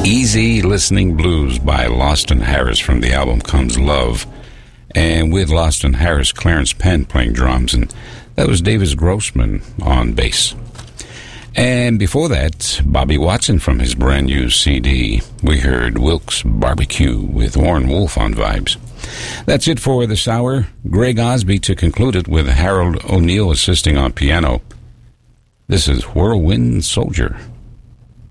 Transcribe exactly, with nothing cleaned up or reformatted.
Easy Listening Blues by Loston Harris from the album Comes Love. And with Loston Harris, Clarence Penn playing drums, and that was Davis Grossman on bass. And before that, Bobby Watson from his brand new C D. We heard Wilkes Barbecue with Warren Wolf on vibes. That's it for this hour. Greg Osby to conclude it with Harold O'Neill assisting on piano. This is Whirlwind Soldier.